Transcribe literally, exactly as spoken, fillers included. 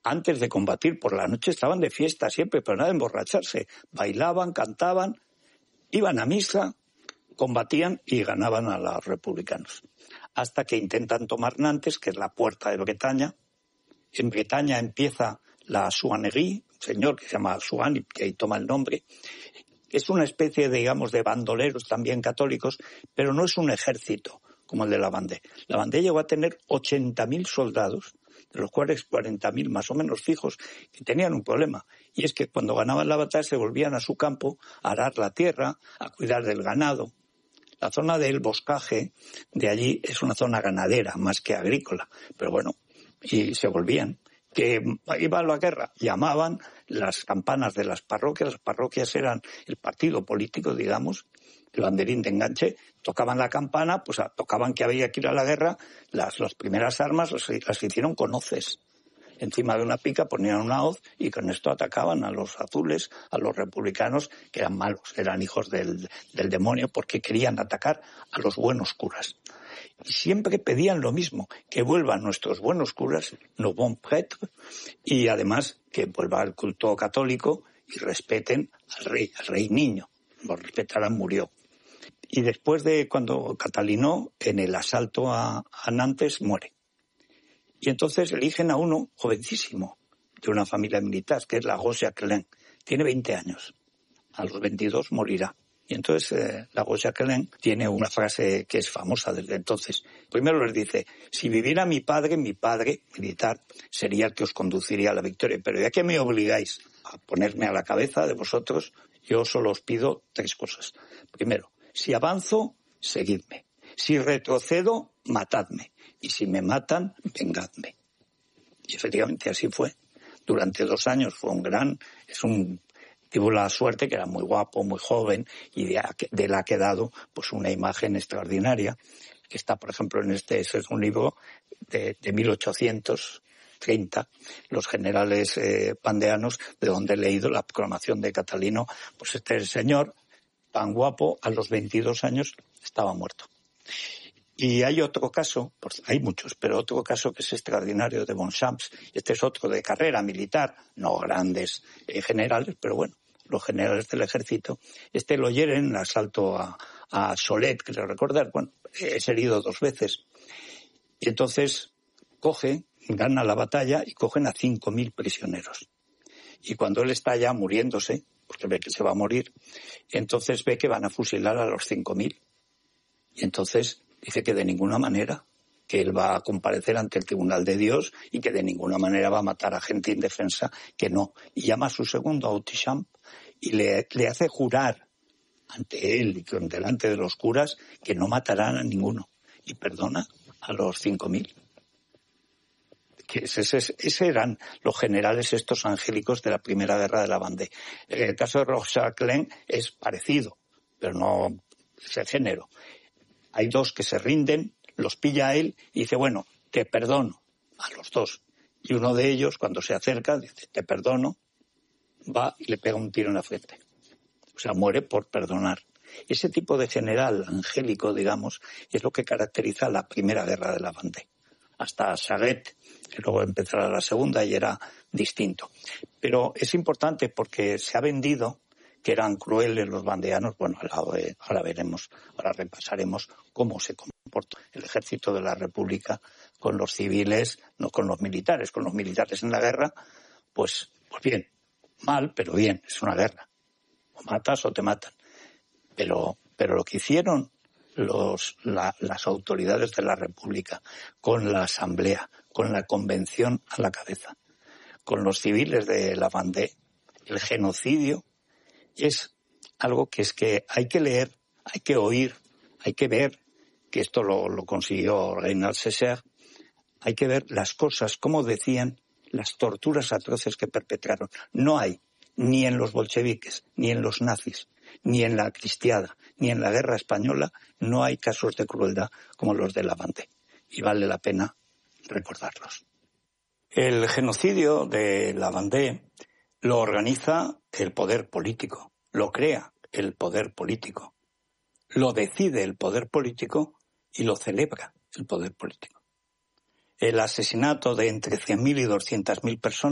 antes de combatir, por la noche estaban de fiesta siempre, pero nada de emborracharse. Bailaban, cantaban, iban a misa, combatían y ganaban a los republicanos. Hasta que intentan tomar Nantes, que es la puerta de Bretaña. En Bretaña empieza la Suanerie, un señor que se llama Suan, y que ahí toma el nombre. Es una especie, digamos, de bandoleros también católicos, pero no es un ejército como el de la Vendée. La Vendée llegó a tener ochenta mil soldados, de los cuales cuarenta mil más o menos fijos, que tenían un problema. Y es que cuando ganaban la batalla se volvían a su campo a arar la tierra, a cuidar del ganado. La zona del boscaje de allí es una zona ganadera más que agrícola, pero bueno, y se volvían. Que iba a la guerra, llamaban las campanas de las parroquias, las parroquias eran el partido político, digamos, el banderín de enganche, tocaban la campana, pues tocaban que había que ir a la guerra, las, las primeras armas las, las hicieron con hoces. Encima de una pica ponían una hoz y con esto atacaban a los azules, a los republicanos, que eran malos, eran hijos del, del demonio, porque querían atacar a los buenos curas. Y siempre pedían lo mismo, que vuelvan nuestros buenos curas, nos bons prêtres, y además que vuelva el culto católico y respeten al rey, al rey niño. Lo respetaran, murió. Y después de cuando Catalinó, en el asalto a, a Nantes, muere. Y entonces eligen a uno jovencísimo, de una familia militar, que es Lagos Jacquelin. Tiene veinte años. A los veintidós morirá. Y entonces eh, Lagos Jacquelin tiene una frase que es famosa desde entonces. Primero les dice, si viviera mi padre, mi padre militar, sería el que os conduciría a la victoria. Pero ya que me obligáis a ponerme a la cabeza de vosotros, yo solo os pido tres cosas. Primero, si avanzo, seguidme. Si retrocedo, matadme. Y si me matan, vengadme. Y efectivamente así fue. Durante dos años fue un gran, es un, tuvo la suerte que era muy guapo, muy joven, y de, de él ha quedado pues una imagen extraordinaria, que está, por ejemplo, en este, ese es un libro de, de mil ochocientos treinta, los generales eh, pandeanos, de donde he leído la proclamación de Catalino. Pues este señor, tan guapo, a los veintidós años estaba muerto. Y hay otro caso, hay muchos, pero otro caso que es extraordinario de Bonchamps. Este es otro de carrera militar, no grandes eh, generales, pero bueno, los generales del ejército. Este lo hieren en el asalto a, a Solet, que le recordar, bueno, es herido dos veces. Y entonces coge, gana la batalla y cogen a cinco mil prisioneros. Y cuando él está ya muriéndose, porque ve que se va a morir, entonces ve que van a fusilar a los cinco mil. Y entonces dice que de ninguna manera, que él va a comparecer ante el tribunal de Dios y que de ninguna manera va a matar a gente indefensa, que no. Y llama a su segundo, a Autichamp, y le, le hace jurar ante él y delante de los curas que no matarán a ninguno. Y perdona a los cinco mil. Que ese, ese, ese eran los generales estos angélicos de la primera guerra de la Vendée. El caso de Lagos Jacquelin es parecido, pero no es el género. Hay dos que se rinden, los pilla a él y dice, bueno, te perdono a los dos. Y uno de ellos, cuando se acerca, dice, te perdono, va y le pega un tiro en la frente. O sea, muere por perdonar. Ese tipo de general angélico, digamos, es lo que caracteriza la primera guerra de la Vendée. Hasta Saget, que luego empezará la segunda y era distinto. Pero es importante porque se ha vendido que eran crueles los vandeanos. Bueno, ahora veremos, ahora repasaremos cómo se comportó el ejército de la República con los civiles, no con los militares. Con los militares en la guerra, pues, pues bien, mal, pero bien, es una guerra. O matas o te matan. Pero, pero lo que hicieron los, la, las autoridades de la República, con la Asamblea, con la Convención a la cabeza, con los civiles de la Vendée, el genocidio, es algo que es que hay que leer, hay que oír, hay que ver, que esto lo, lo consiguió Reinald Césaire, hay que ver las cosas, como decían, las torturas atroces que perpetraron. No hay, ni en los bolcheviques, ni en los nazis, ni en la cristiada, ni en la guerra española, no hay casos de crueldad como los de la Vendée. Y vale la pena recordarlos. El genocidio de la Vendée lo organiza el poder político, lo crea el poder político, lo decide el poder político y lo celebra el poder político. El asesinato de entre cien mil y doscientas mil personas